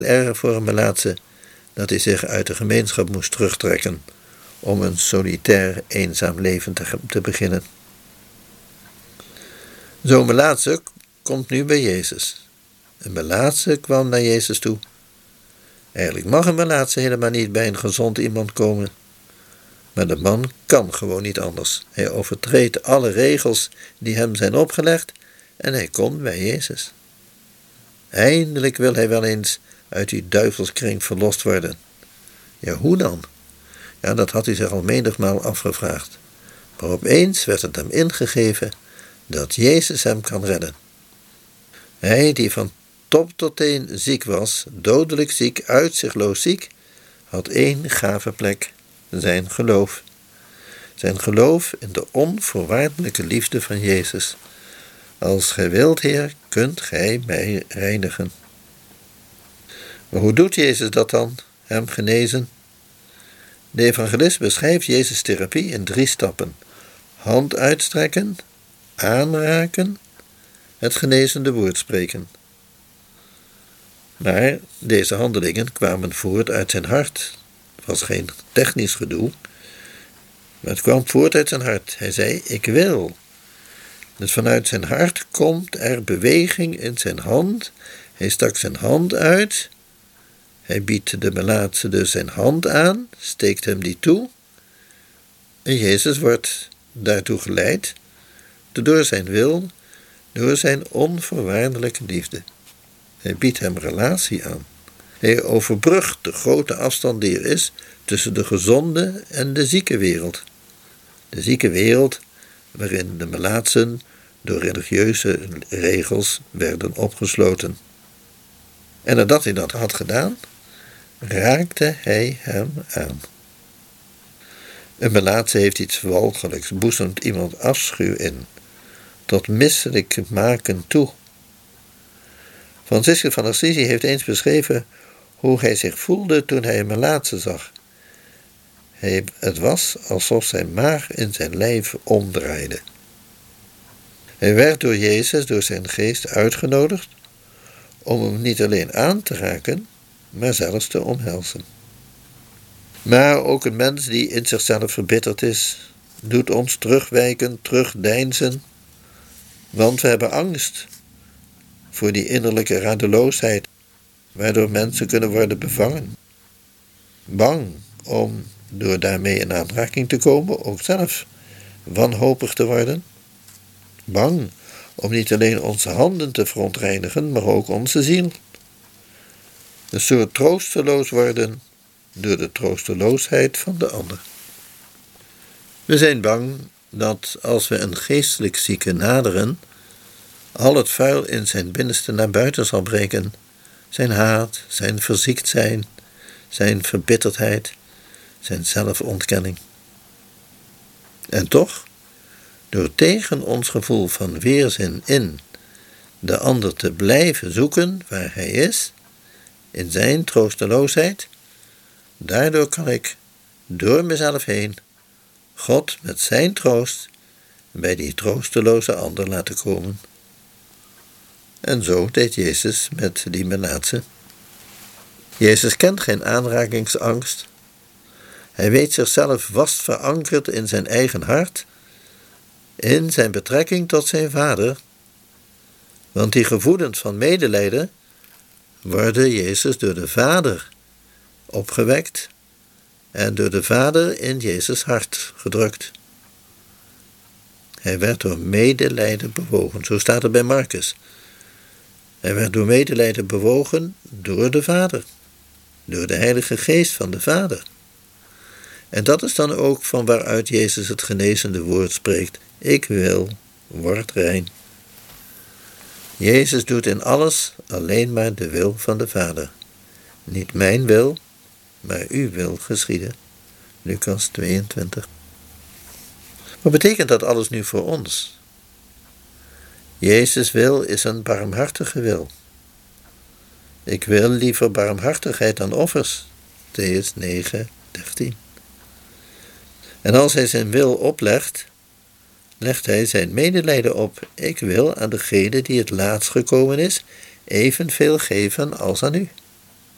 erg voor een melaatse dat hij zich uit de gemeenschap moest terugtrekken om een solitair, eenzaam leven te beginnen. Zo'n melaatse komt nu bij Jezus. Een melaatse kwam naar Jezus toe. Eigenlijk mag een melaatse helemaal niet bij een gezond iemand komen. Maar de man kan gewoon niet anders. Hij overtreedt alle regels die hem zijn opgelegd en hij komt bij Jezus. Eindelijk wil hij wel eens uit die duivelskring verlost worden. Ja, hoe dan? Ja, dat had hij zich al menigmaal afgevraagd. Maar opeens werd het hem ingegeven dat Jezus hem kan redden. Hij die van top tot teen ziek was, dodelijk ziek, uitzichtloos ziek, had één gave plek, zijn geloof. Zijn geloof in de onvoorwaardelijke liefde van Jezus. Als gij wilt, Heer, kunt gij mij reinigen. Maar hoe doet Jezus dat dan, hem genezen? De evangelist beschrijft Jezus' therapie in 3 stappen. Hand uitstrekken, aanraken, het genezende woord spreken. Maar deze handelingen kwamen voort uit zijn hart. Het was geen technisch gedoe, maar het kwam voort uit zijn hart. Hij zei, ik wil. Dus vanuit zijn hart komt er beweging in zijn hand. Hij stak zijn hand uit. Hij biedt de melaatse dus zijn hand aan, steekt hem die toe. En Jezus wordt daartoe geleid, door zijn wil, door zijn onvoorwaardelijke liefde. Hij biedt hem relatie aan. Hij overbrugt de grote afstand die er is tussen de gezonde en de zieke wereld. De zieke wereld waarin de melaatsen door religieuze regels werden opgesloten. En nadat hij dat had gedaan, raakte hij hem aan. Een melaatse heeft iets walgelijks, boezemt iemand afschuw in, tot misselijk maken toe. Franciscus van Assisi heeft eens beschreven hoe hij zich voelde toen hij een melaatse zag. Het was alsof zijn maag in zijn lijf omdraaide. Hij werd door Jezus, door zijn geest uitgenodigd om hem niet alleen aan te raken, maar zelfs te omhelzen. Maar ook een mens die in zichzelf verbitterd is, doet ons terugwijken, terugdeinzen, want we hebben angst voor die innerlijke radeloosheid, waardoor mensen kunnen worden bevangen. Bang om door daarmee in aanraking te komen, ook zelf wanhopig te worden. Bang om niet alleen onze handen te verontreinigen, maar ook onze ziel. Een soort troosteloos worden door de troosteloosheid van de ander. We zijn bang dat als we een geestelijk zieke naderen, al het vuil in zijn binnenste naar buiten zal breken. Zijn haat, zijn verziekt zijn, zijn verbitterdheid, zijn zelfontkenning. En toch, door tegen ons gevoel van weerzin in de ander te blijven zoeken waar hij is, in zijn troosteloosheid, daardoor kan ik door mezelf heen God met zijn troost bij die troosteloze ander laten komen. En zo deed Jezus met die melaatse. Jezus kent geen aanrakingsangst. Hij weet zichzelf vast verankerd in zijn eigen hart, in zijn betrekking tot zijn Vader. Want die gevoelens van medelijden worden Jezus door de Vader opgewekt en door de Vader in Jezus hart gedrukt. Hij werd door medelijden bewogen, zo staat het bij Marcus. Hij werd door medelijden bewogen door de Vader, door de Heilige Geest van de Vader. En dat is dan ook van waaruit Jezus het genezende woord spreekt. Ik wil, word rein. Jezus doet in alles alleen maar de wil van de Vader. Niet mijn wil, maar uw wil geschieden. Lucas 22. Wat betekent dat alles nu voor ons? Jezus' wil is een barmhartige wil. Ik wil liever barmhartigheid dan offers. Mattheüs 9:13. En als hij zijn wil oplegt, legt hij zijn medelijden op. Ik wil aan degene die het laatst gekomen is, evenveel geven als aan u.